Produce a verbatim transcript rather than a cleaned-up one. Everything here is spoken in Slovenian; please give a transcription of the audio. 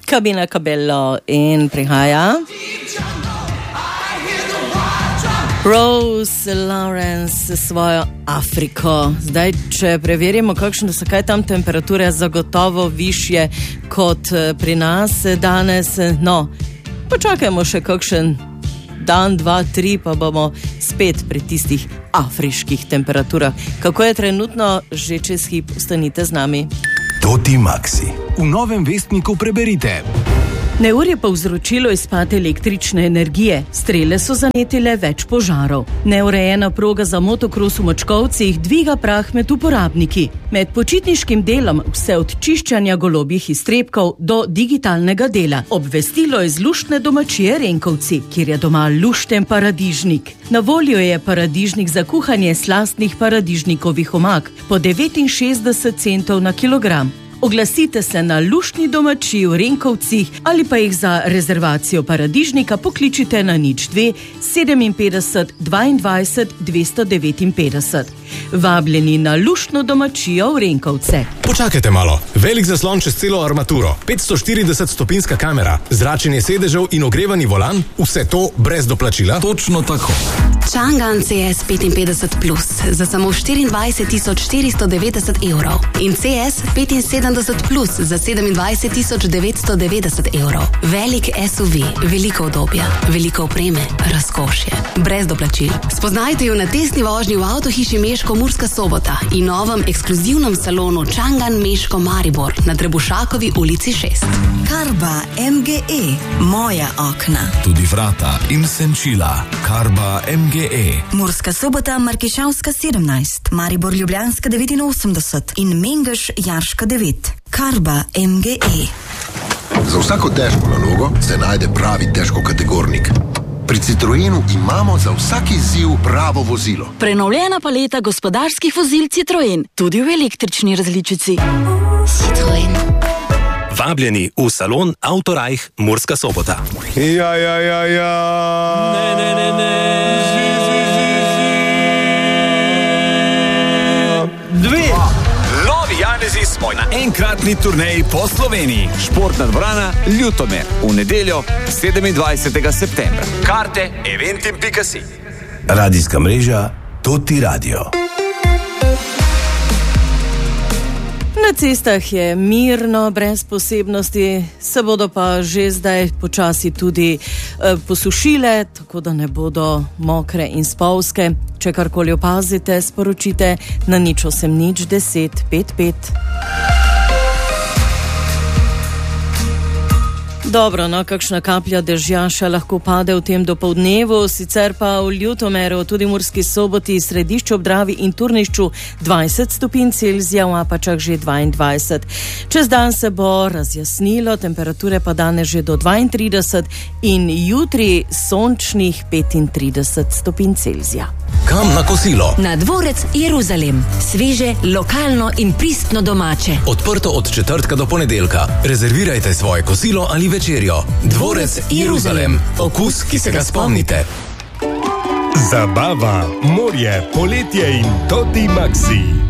Camila Cabello in prihaja Rose Lawrence s svojo Afriko. Zdaj, če preverimo, kakšne so kaj tam temperature, zagotovo višje kot pri nas danes. No, počakajmo še kakšen dan, dva, tri, pa bomo spet pri tistih afriških temperaturah. Kako je trenutno, že čez hip, ostanite z nami. Toti Maxi. V novem vestniku preberite. Neurje pa vzročilo izpad električne energije. Strele so zanetile več požarov. Neurejena proga za motokros v Močkovcih dviga prah med uporabniki. Med počitniškim delom vse od čiščanja golobjih iztrebkov do digitalnega dela. Obvestilo iz luštne domačije Renkovci, kjer je doma lušten paradižnik. Na voljo je paradižnik za kuhanje slastnih paradižnikovih omak po devetinšestdeset centov na kilogram. Oglasite se na luštni domačiji v Renkovcih ali pa jih za rezervacijo paradižnika pokličite na nič dve sedeminpetdeset dvaindvajset dvesto devetinpetdeset. Vabljeni na luštno domačijo v Renkovce. Počakajte malo. Velik zaslon čez celo armaturo, petsto štirideset stopinjska kamera, zračenje sedežev in ogrevani volan, vse to brez doplačila? Točno tako. Changan C S petinpetdeset plus za samo štiriindvajset tisoč štiristo devetdeset evrov in C S petinsedemdeset plus za sedemindvajset tisoč devetsto devetdeset evrov. Velik S U V, veliko udobja, veliko opreme, razkošje, brez doplačil. Spoznajte jo na testni vožnji v avtohiši Meško Murska Sobota in novem ekskluzivnem salonu Changan Meško Maribor na Trebušakovi ulici šest. Karba M G E, moja okna. Tudi vrata in senčila. Karba M G E. Murska Sobota, Markišavska sedemnajst, Maribor Ljubljanska devetinosemdeset in Mengeš Jarška devet. Karba M G E. Za vsako težko nalogo se najde pravi težkokategornik. Pri Citroenu imamo za vsak izziv pravo vozilo. Prenovljena paleta gospodarskih vozil Citroen, tudi v električni različici. Citroen. Vabljeni v salon Autorajh Murska Sobota. Ja, ja, ja, ja. Ne, ne, ne, ne. Zi, zi, zi, zi. Dve. Novi Janezi smo na enkratni turneji po Sloveniji. Športna dvorana Ljutomer v nedeljo sedemindvajsetega septembra. Karte eventim pika si. Radijska mreža Toti Radio. Na cestah je mirno, brez posebnosti, se bodo pa že zdaj počasi tudi e, posušile, tako da ne bodo mokre in spolzke. Če karkoli opazite, sporočite na nič osem nič deset pet pet. Dobro, no, kakšna kaplja dežja še lahko pade v tem dopoldnevu, sicer pa v Ljutomeru, tudi v Murski Soboti, Središču ob Dravi in Turnišču dvajset stopinj Celzija, v Apačah že dvaindvajset. Čez dan se bo razjasnilo, temperature pa danes že do dvaintrideset in jutri sončnih petintrideset stopinj Celzija. Kam na kosilo? Na dvorec Jeruzalem. Sveže, lokalno in pristno domače. Odprto od četrtka do ponedeljka. Rezervirajte svoje kosilo ali večerjo. Dvorec Jeruzalem. Okus, ki se ga spomnite. Zabava, morje, poletje in Toti Maxi.